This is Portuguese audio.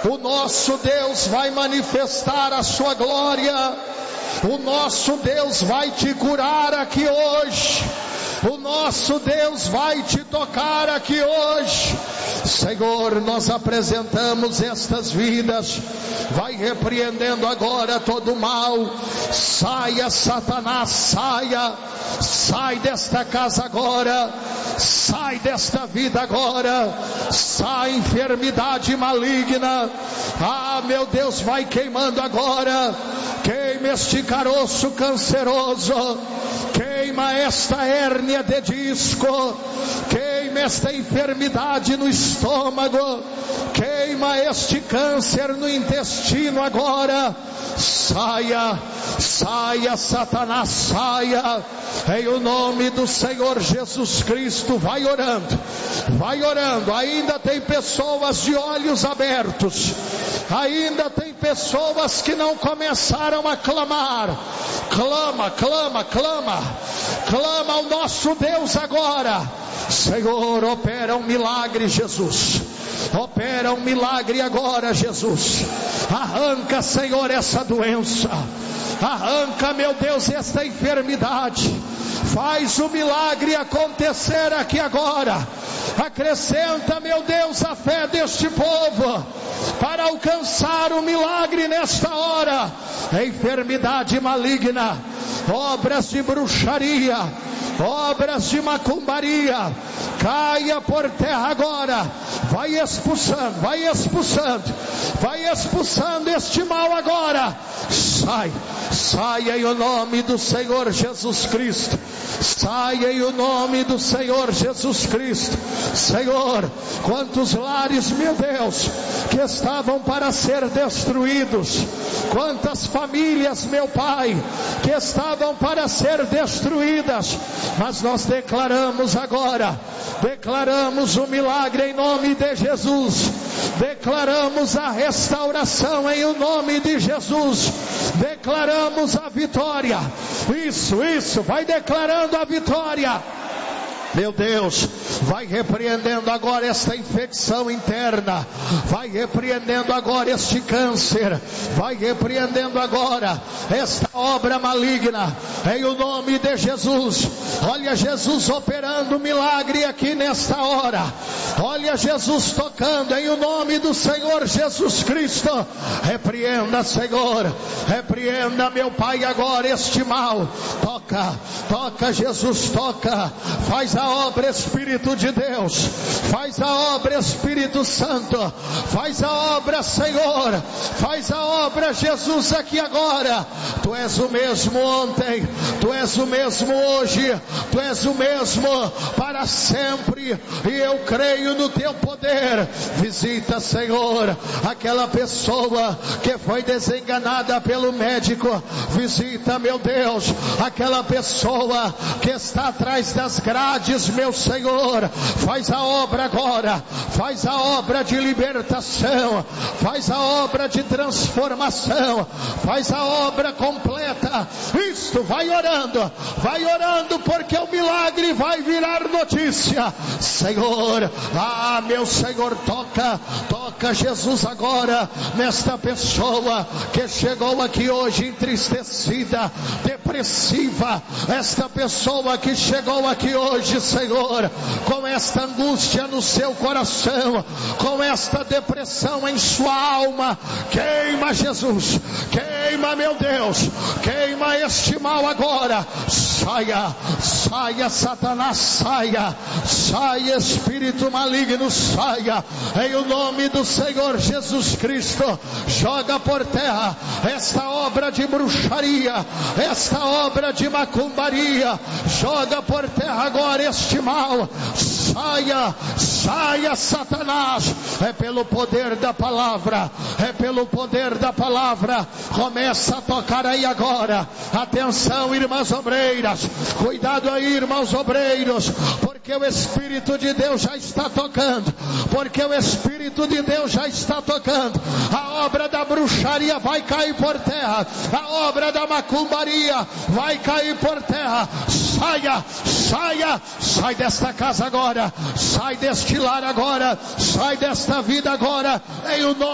O nosso Deus vai manifestar a sua glória. O nosso Deus vai te curar aqui hoje. O nosso Deus vai te tocar aqui hoje. Senhor, nós apresentamos estas vidas. Vai repreendendo agora todo o mal. Saia, Satanás, saia. Sai desta casa agora. Sai desta vida agora. Sai enfermidade maligna. Ah, meu Deus, vai queimando agora. Queima este caroço canceroso. Queima esta hérnia de disco. Queima esta enfermidade no estômago. Queima este câncer no intestino agora. Saia, saia, Satanás, saia. Em o nome do Senhor Jesus Cristo. Vai orando, vai orando. Ainda tem pessoas de olhos abertos. Ainda tem pessoas que não começaram a clamar. Clama, clama, clama. Clama ao nosso Deus agora. Senhor, opera um milagre, Jesus. Opera um milagre agora, Jesus. Arranca, Senhor, essa doença. Arranca, meu Deus, esta enfermidade. Faz o milagre acontecer aqui agora. Acrescenta, meu Deus, a fé deste povo para alcançar o milagre nesta hora. Enfermidade maligna, obras de bruxaria, obras de macumbaria, caia por terra agora. Vai expulsando, vai expulsando, vai expulsando este mal agora. Sai, saia em o nome do Senhor Jesus Cristo. Saia em o nome do Senhor Jesus Cristo. Senhor, quantos lares, meu Deus, que estavam para ser destruídos. Quantas famílias, meu Pai, que estavam para ser destruídas. Mas nós declaramos agora, declaramos o milagre em nome de Jesus. Declaramos a restauração em o nome de Jesus. Declaramos a vitória. Isso, vai declarando a vitória. Meu Deus, vai repreendendo agora esta infecção interna. Vai repreendendo agora este câncer. Vai repreendendo agora esta obra maligna. Em o nome de Jesus. Olha Jesus operando milagre aqui nesta hora. Olha Jesus tocando em o nome do Senhor Jesus Cristo. Repreenda, Senhor. Repreenda, meu Pai, agora este mal. Toca, toca, Jesus, toca. Faz a obra, Espírito de Deus. Faz a obra, Espírito Santo. Faz a obra, Senhor. Faz a obra, Jesus, aqui agora. Tu és o mesmo ontem. Tu és o mesmo hoje. Tu és o mesmo para sempre. E eu creio no teu poder. Visita, Senhor, aquela pessoa que foi desenganada pelo médico. Visita, meu Deus, aquela pessoa que está atrás das grades, meu Senhor. Faz a obra agora. Faz a obra de libertação. Faz a obra de transformação. Faz a obra completa. Isto, vai orando, porque o milagre vai virar notícia. Senhor, meu Senhor, toca Jesus agora nesta pessoa que chegou aqui hoje entristecida, depressiva. Esta pessoa que chegou aqui hoje, Senhor, com esta angústia no seu coração, com esta depressão em sua alma. Queima, Jesus, queima, meu Deus, queima este mal agora. Saia, saia, Satanás, saia, saia, espírito maligno, saia, em o nome do Senhor Jesus Cristo. Joga por terra esta obra de bruxaria, esta obra de macumbaria. Joga por terra agora este mal. Saia, saia, Satanás. É pelo poder da palavra, é pelo poder da palavra. Começa a tocar aí agora. Atenção, irmãs obreiras, cuidado aí, irmãos obreiros, porque o Espírito de Deus já está tocando, porque o Espírito de Deus já está tocando. A obra da bruxaria vai cair por terra, a obra da macumbaria vai cair por terra. Saia, saia, sai desta casa agora, sai deste lar agora, sai desta vida agora, em o nome